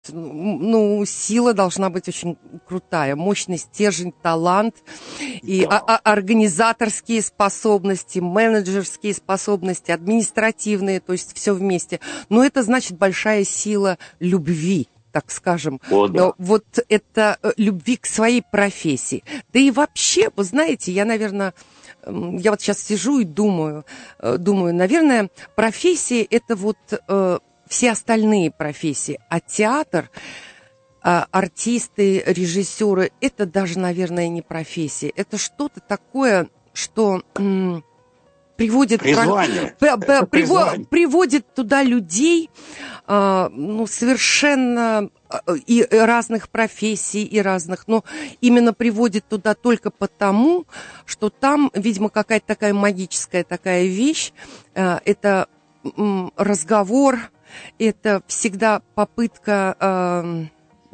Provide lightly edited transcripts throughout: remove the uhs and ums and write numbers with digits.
ну, сила должна быть очень крутая, мощный стержень, талант и организаторские способности, менеджерские способности, административные, то есть все вместе. Но это значит большая сила любви, так скажем. О, да. Вот это любви к своей профессии. Да и вообще, вы знаете, я, наверное, я вот сейчас сижу и думаю, наверное, профессия это вот все остальные профессии, а театр, артисты, режиссеры, это даже, наверное, не профессия, это что-то такое, что приводит, призвание. Призвание. Приводит туда людей, ну, совершенно и разных профессий, и разных, но именно приводит туда только потому, что там, видимо, какая-то такая магическая такая вещь, это разговор, это всегда попытка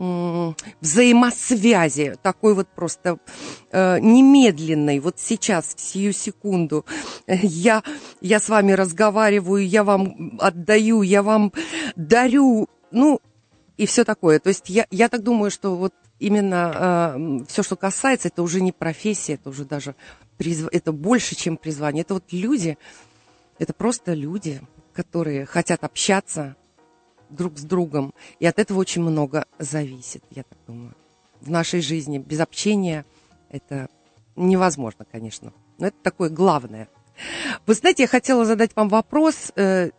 взаимосвязи, такой вот просто немедленной, вот сейчас, в сию секунду. Я с вами разговариваю, я вам отдаю, я вам дарю, ну, и все такое. То есть я так думаю, что вот именно все, что касается, это уже не профессия, это уже даже это больше, чем призвание. Это вот люди, это просто люди, которые хотят общаться друг с другом. И от этого очень много зависит, я так думаю. В нашей жизни без общения это невозможно, конечно. Но это такое главное. Вы знаете, я хотела задать вам вопрос,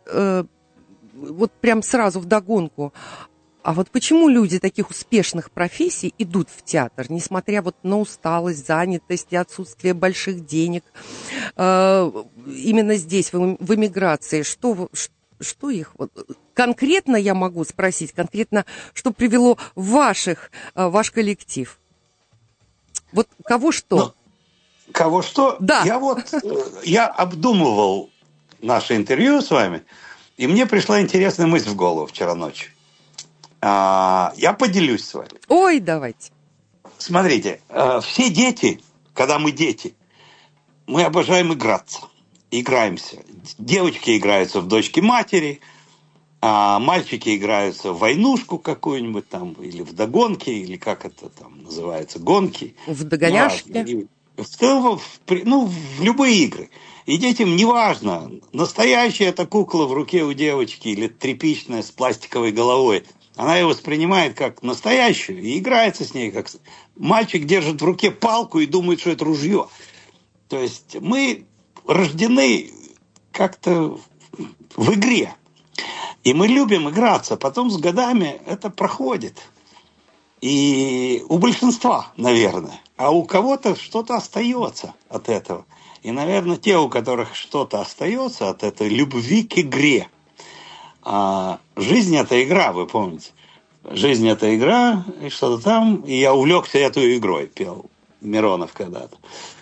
вот прям сразу вдогонку. А вот почему люди таких успешных профессий идут в театр, несмотря вот на усталость, занятость и отсутствие больших денег? Именно здесь, в эмиграции, что их... Вот, конкретно я могу спросить, конкретно, что привело ваш коллектив? Вот кого что? Ну, кого что? Да. Я обдумывал наше интервью с вами, и мне пришла интересная мысль в голову вчера ночью. Я поделюсь с вами. Ой, давайте. Смотрите, все дети, когда мы дети, мы обожаем играться. Играемся. Девочки играются в дочки матери, а мальчики играются в войнушку какую-нибудь там, или в догонки, или как это там называется, гонки. В догоняшки. В любые игры. И детям неважно, настоящая эта кукла в руке у девочки или тряпичная с пластиковой головой. Она ее воспринимает как настоящую и играется с ней. Как... Мальчик держит в руке палку и думает, что это ружье. То есть мы рождены как-то в игре. И мы любим играться. Потом с годами это проходит. И у большинства, наверное. А у кого-то что-то остается от этого. И, наверное, те, у которых что-то остается от этой любви к игре. Жизнь – это игра, вы помните. Жизнь – это игра, и что-то там. И я увлекся этой игрой, пел Миронов когда-то.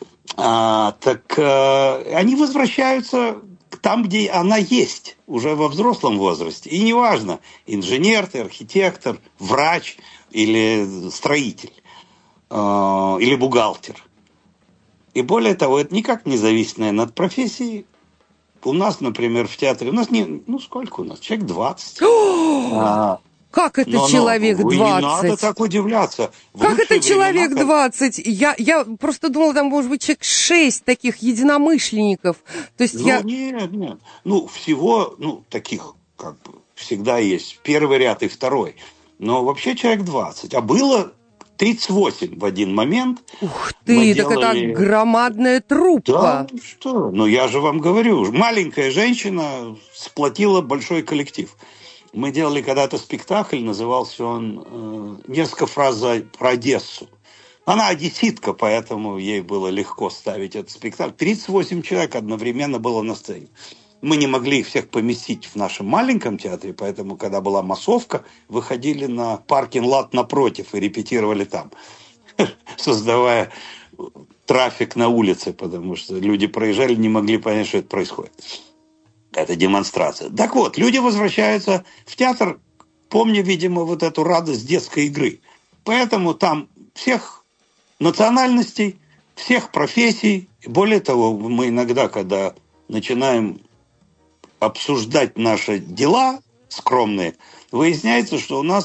Они возвращаются там, где она есть, уже во взрослом возрасте. И неважно, инженер ты, архитектор, врач или строитель, или бухгалтер. И более того, это никак не зависит, наверное, от профессии. У нас, например, в театре, сколько у нас? Человек 20. Как это человек 20? Не надо так удивляться. Как это человек 20? Я просто думала, там может быть человек 6 таких единомышленников. То есть Нет. Всего, таких, как бы, всегда есть. Первый ряд и второй. Но вообще человек 20. А было 38 в один момент. Ух ты, так это громадная труппа. Да, что? Я же вам говорю, маленькая женщина сплотила большой коллектив. Мы делали когда-то спектакль, назывался он «Несколько фраз про Одессу». Она одесситка, поэтому ей было легко ставить этот спектакль. 38 человек одновременно было на сцене. Мы не могли их всех поместить в нашем маленьком театре, поэтому, когда была массовка, выходили на паркинг-лот напротив и репетировали там, создавая трафик на улице, потому что люди проезжали, не могли понять, что это происходит. Это демонстрация. Так вот, люди возвращаются в театр, помня, видимо, вот эту радость детской игры. Поэтому там всех национальностей, всех профессий. Более того, мы иногда, когда начинаем обсуждать наши дела скромные, выясняется, что у нас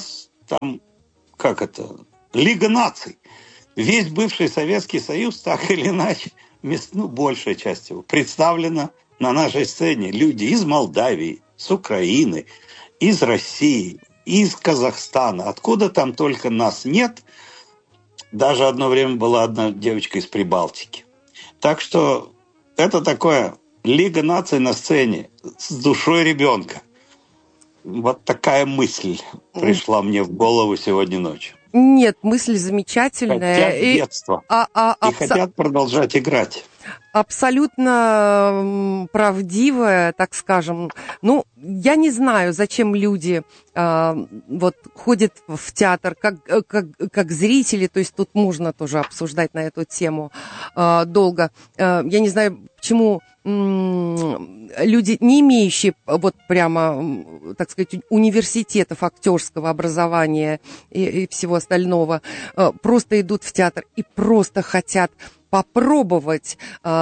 там, как это, Лига наций. Весь бывший Советский Союз, так или иначе, большая часть его, представлена на нашей сцене. Люди из Молдавии, с Украины, из России, из Казахстана. Откуда там только нас нет. Даже одно время была одна девочка из Прибалтики. Так что это такое Лига наций на сцене с душой ребенка. Вот такая мысль пришла мне в голову сегодня ночью. Нет, мысль замечательная. Хотят детства и хотят продолжать играть. Абсолютно правдивая, так скажем. Ну, я не знаю, зачем люди вот ходят в театр как зрители, то есть тут можно тоже обсуждать на эту тему долго. Я не знаю, почему люди, не имеющие вот прямо, так сказать, университетов актерского образования и всего остального, просто идут в театр и просто хотят попробовать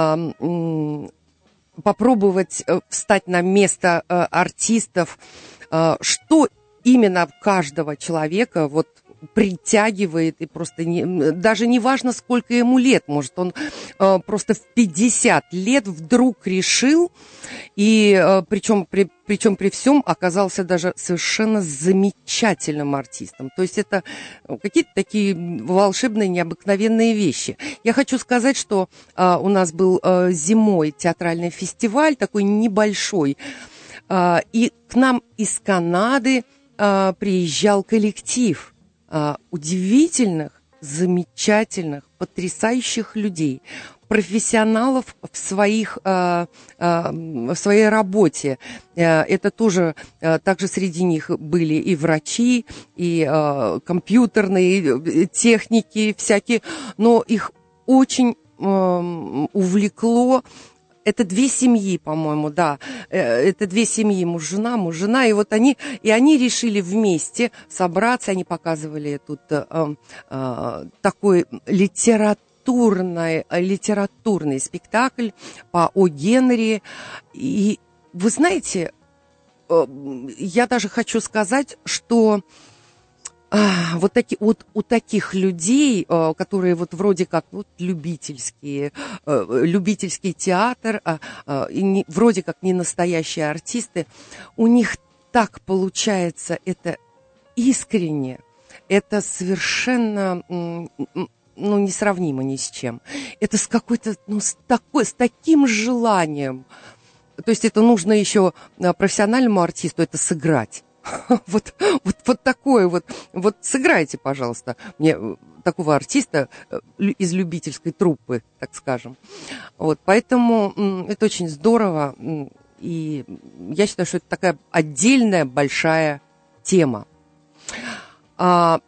встать на место артистов, что именно каждого человека вот притягивает, и просто даже не важно, сколько ему лет, может, он просто в 50 лет вдруг решил, и причем при всем оказался даже совершенно замечательным артистом. То есть это какие-то такие волшебные, необыкновенные вещи. Я хочу сказать, что у нас был зимой театральный фестиваль, такой небольшой, и к нам из Канады приезжал коллектив удивительных, замечательных, потрясающих людей, профессионалов в своей работе. Это тоже, также среди них были и врачи, и компьютерные техники всякие, но их очень увлекло. Это 2 семьи, по-моему, да. Это 2 семьи, муж-жена. И вот они решили вместе собраться. Они показывали тут такой литературный спектакль по О. Генри. И вы знаете, я даже хочу сказать, что у таких людей, которые вот вроде как вот любительский театр, вроде как не настоящие артисты, у них так получается это искренне, это совершенно несравнимо ни с чем. Это с какой-то, с таким желанием. То есть это нужно еще профессиональному артисту это сыграть. Вот такое вот сыграйте, пожалуйста, мне такого артиста из любительской труппы, так скажем. Вот, поэтому это очень здорово, и я считаю, что это такая отдельная большая тема. Наташа,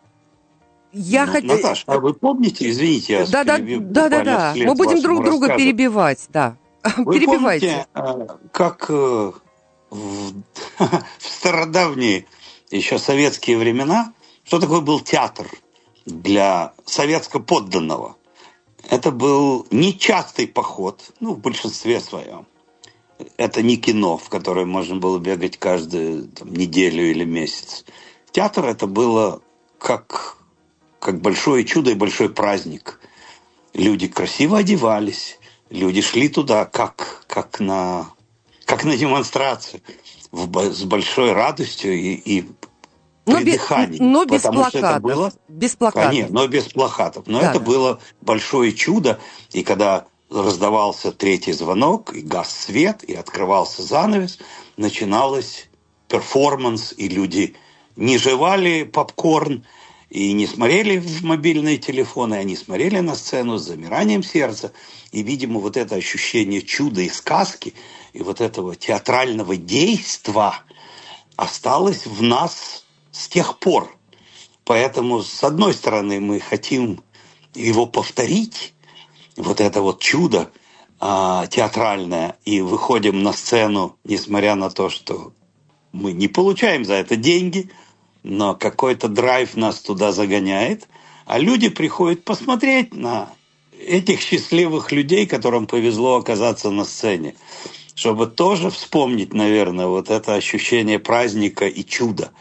а вы помните, извините, я перебью. Да, мы будем друг друга перебивать, да. Вы помните, как в стародавние еще советские времена, что такое был театр для советско-подданного? Это был нечастый поход, в большинстве своем. Это не кино, в которое можно было бегать каждую неделю или месяц. Театр это было как большое чудо и большой праздник. Люди красиво одевались, люди шли туда как на демонстрацию, с большой радостью и придыханием. Но без плакатов. Без плакатов. Конечно, но без плакатов. Но это было большое чудо. И когда раздавался 3-й звонок, и гас свет, и открывался занавес, начиналось перформанс, и люди не жевали попкорн, и не смотрели в мобильные телефоны, они смотрели на сцену с замиранием сердца. И, видимо, вот это ощущение чуда и сказки, и вот этого театрального действа осталось в нас с тех пор. Поэтому, с одной стороны, мы хотим его повторить, вот это вот чудо театральное, и выходим на сцену, несмотря на то, что мы не получаем за это деньги, но какой-то драйв нас туда загоняет, а люди приходят посмотреть на этих счастливых людей, которым повезло оказаться на сцене, чтобы тоже вспомнить, наверное, вот это ощущение праздника и чуда.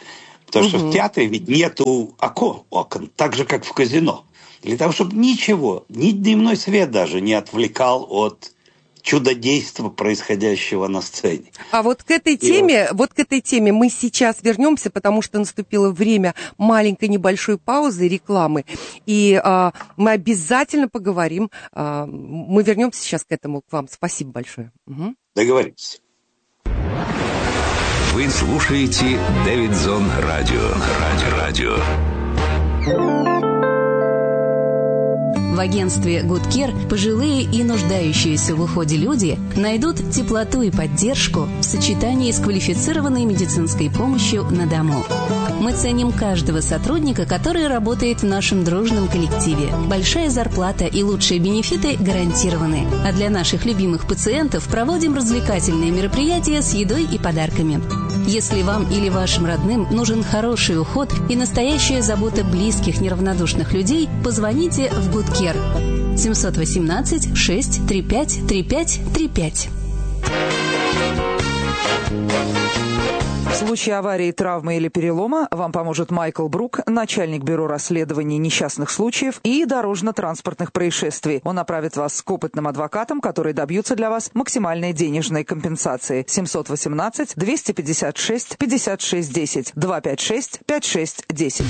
Потому что в театре ведь нету окон, так же, как в казино. Для того, чтобы ничего, ни дневной свет даже не отвлекал от чудодейства, происходящего на сцене. А вот к этой теме мы сейчас вернемся, потому что наступило время маленькой небольшой паузы, рекламы, и мы обязательно поговорим. Мы вернемся сейчас к этому, к вам. Спасибо большое. Угу. Договорились. Вы слушаете Дэвидсон Радио. В агентстве Good Care пожилые и нуждающиеся в уходе люди найдут теплоту и поддержку в сочетании с квалифицированной медицинской помощью на дому. Мы ценим каждого сотрудника, который работает в нашем дружном коллективе. Большая зарплата и лучшие бенефиты гарантированы. А для наших любимых пациентов проводим развлекательные мероприятия с едой и подарками. Если вам или вашим родным нужен хороший уход и настоящая забота близких неравнодушных людей, позвоните в Good Care 718 635 3535. В случае аварии, травмы или перелома вам поможет Майкл Брук, начальник бюро расследований несчастных случаев и дорожно-транспортных происшествий. Он направит вас к опытным адвокатам, которые добьются для вас максимальной денежной компенсации. 718 256 56 10 256 56 10.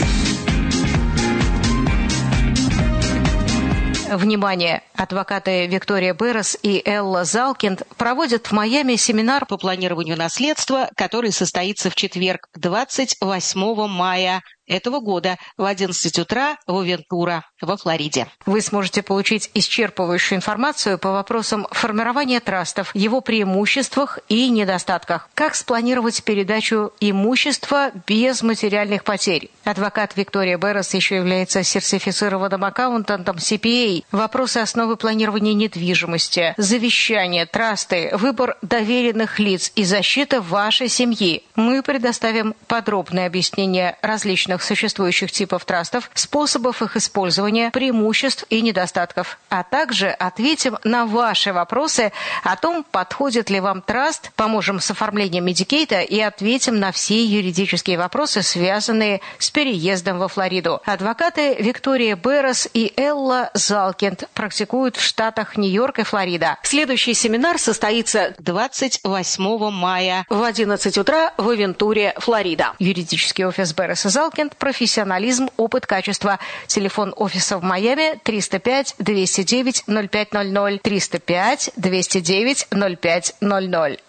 Внимание! Адвокаты Виктория Беррес и Элла Залкинд проводят в Майами семинар по планированию наследства, который состоится в четверг, 28 мая этого года в 11 утра в Вентура, во Флориде. Вы сможете получить исчерпывающую информацию по вопросам формирования трастов, его преимуществах и недостатках. Как спланировать передачу имущества без материальных потерь. Адвокат Виктория Беррес еще является сертифицированным аккаунтантом CPA. Вопросы основы планирования недвижимости, завещания, трасты, выбор доверенных лиц и защита вашей семьи. Мы предоставим подробное объяснение различных существующих типов трастов, способов их использования, преимуществ и недостатков, а также ответим на ваши вопросы о том, подходит ли вам траст, поможем с оформлением Медикейта и ответим на все юридические вопросы, связанные с переездом во Флориду. Адвокаты Виктория Беррес и Элла Залкинд практикуют в штатах Нью-Йорк и Флорида. Следующий семинар состоится 28 мая в 11 утра в Вентуре, Флорида. Юридический офис Беррес и Залкинд, профессионализм, опыт, качество. Телефон офиса в Майами 305-209-0500, 305-209-0500.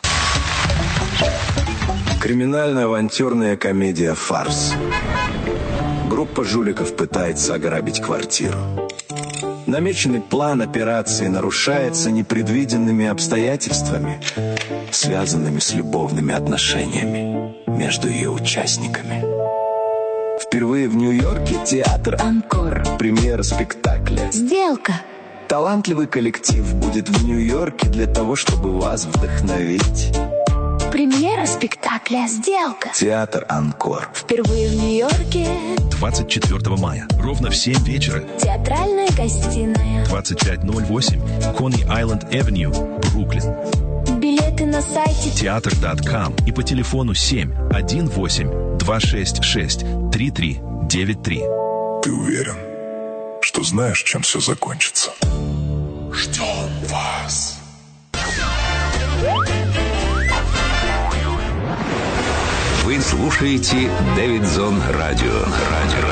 Криминально-авантюрная комедия «Фарс». Группа жуликов пытается ограбить квартиру. Намеченный план операции нарушается непредвиденными обстоятельствами, связанными с любовными отношениями между ее участниками. Впервые в Нью-Йорке театр «Анкор». Премьера спектакля «Сделка». Талантливый коллектив будет в Нью-Йорке для того, чтобы вас вдохновить. Премьера спектакля «Сделка». Театр «Анкор». Впервые в Нью-Йорке. 24 мая, ровно в 7 вечера. Театральная гостиная. 2508 Coney Island Avenue, Бруклин. Билеты на сайте Театр.com и по телефону 718-266-3393. Ты уверен, что знаешь, чем все закончится? Ждем вас. Вы слушаете Дэвидсон Радио.